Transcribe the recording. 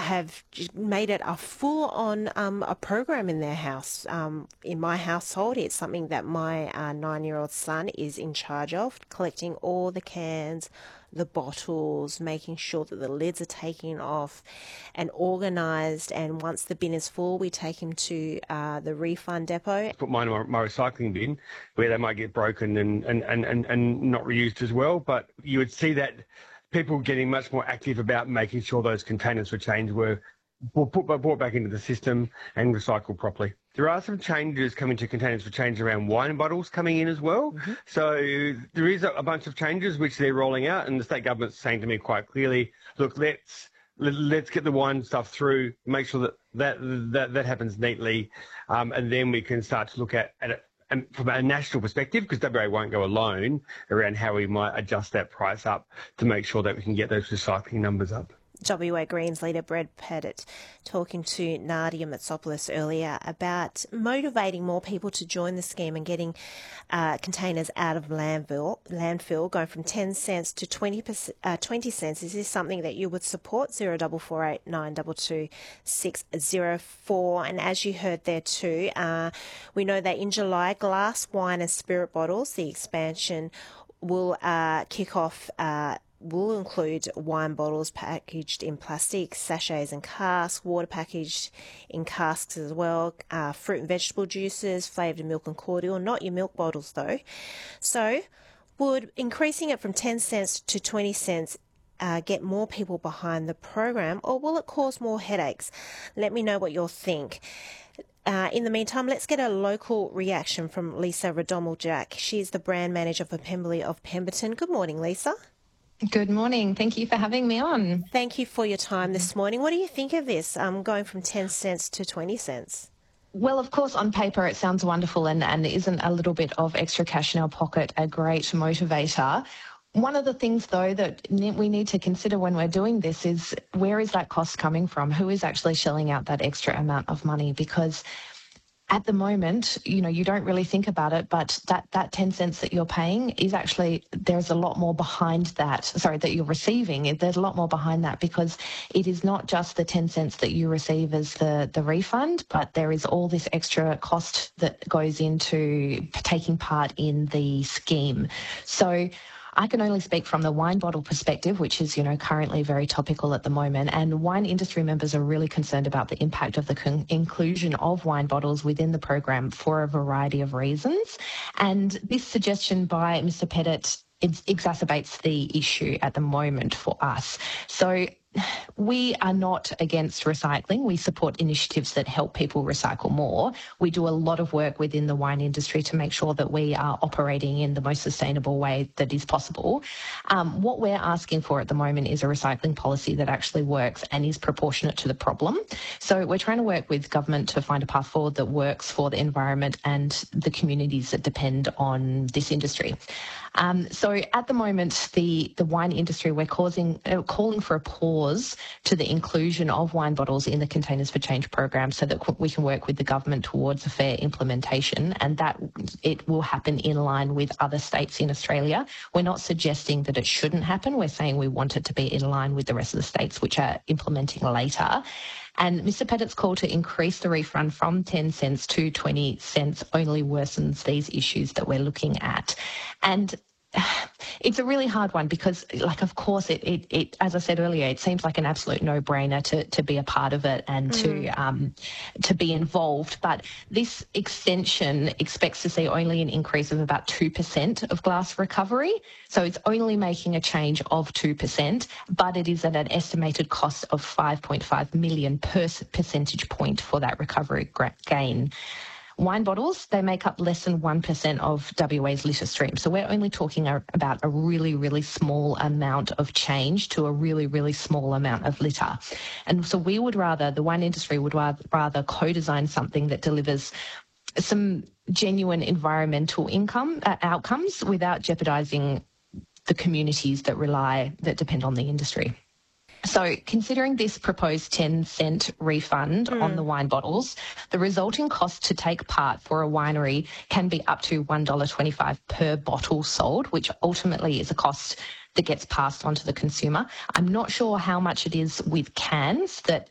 have made it a full-on a program in their house. In my household, it's something that my 9-year-old son is in charge of, collecting all the cans, the bottles, making sure that the lids are taken off and organised. And once the bin is full, we take him to the refund depot. Put mine in my recycling bin where they might get broken and not reused as well. But you would see that people getting much more active about making sure those containers for change were brought back into the system and recycled properly. There are some changes coming to containers for change around wine bottles coming in as well. Mm-hmm. So there is a bunch of changes which they're rolling out, and the state government's saying to me quite clearly, look, let's get the wine stuff through, make sure that happens neatly, and then we can start to look at it and from a national perspective, because WA won't go alone, around how we might adjust that price up to make sure that we can get those recycling numbers up. WA Greens leader Brad Pettit talking to Nadia Matsopoulos earlier about motivating more people to join the scheme and getting containers out of landfill, going from 10 cents to 20 cents. Is this something that you would support? 0448 922 604. And as you heard there too, we know that in July, glass, wine and spirit bottles, the expansion will kick off will include wine bottles packaged in plastic, sachets and casks, water packaged in casks as well, fruit and vegetable juices, flavoured milk and cordial, not your milk bottles though. So would increasing it from 10 cents to 20 cents get more people behind the program, or will it cause more headaches? Let me know what you'll think. In the meantime, let's get a local reaction from Lisa Radomal-Jack. She's the brand manager for Pemberley of Pemberton. Good morning, Lisa. Good morning. Thank you for having me on. Thank you for your time this morning. What do you think of this, going from 10 cents to 20 cents? Well, of course, on paper it sounds wonderful, and isn't a little bit of extra cash in our pocket a great motivator? One of the things, though, that we need to consider when we're doing this is, where is that cost coming from? Who is actually shelling out that extra amount of money? Because at the moment, you don't really think about it, but that 10 cents that you're paying is actually, there's a lot more behind that. Sorry, that you're receiving. There's a lot more behind that, because it is not just the 10 cents that you receive as the refund, but there is all this extra cost that goes into taking part in the scheme. So I can only speak from the wine bottle perspective, which is, currently very topical at the moment. And wine industry members are really concerned about the impact of the inclusion of wine bottles within the program for a variety of reasons. And this suggestion by Mr. Pettit exacerbates the issue at the moment for us. So we are not against recycling. We support initiatives that help people recycle more. We do a lot of work within the wine industry to make sure that we are operating in the most sustainable way that is possible. What we're asking for at the moment is a recycling policy that actually works and is proportionate to the problem. So we're trying to work with government to find a path forward that works for the environment and the communities that depend on this industry. So at the moment, the wine industry, we're calling for a pause to the inclusion of wine bottles in the Containers for Change program, so that we can work with the government towards a fair implementation, and that it will happen in line with other states in Australia. We're not suggesting that it shouldn't happen. We're saying we want it to be in line with the rest of the states which are implementing later. And Mr. Pettit's call to increase the refund from 10 cents to 20 cents only worsens these issues that we're looking at. And it's a really hard one because, of course, it as I said earlier, it seems like an absolute no-brainer to be a part of it and to be involved. But this extension expects to see only an increase of about 2% of glass recovery. So it's only making a change of 2%, but it is at an estimated cost of 5.5 million per percentage point for that recovery gain. Wine bottles, they make up less than 1% of WA's litter stream. So we're only talking about a really, really small amount of change to a really, really small amount of litter. And so the wine industry would rather co-design something that delivers some genuine environmental outcomes without jeopardising the communities that depend on the industry. So considering this proposed 10-cent refund on the wine bottles, the resulting cost to take part for a winery can be up to $1.25 per bottle sold, which ultimately is a cost that gets passed on to the consumer. I'm not sure how much it is with cans that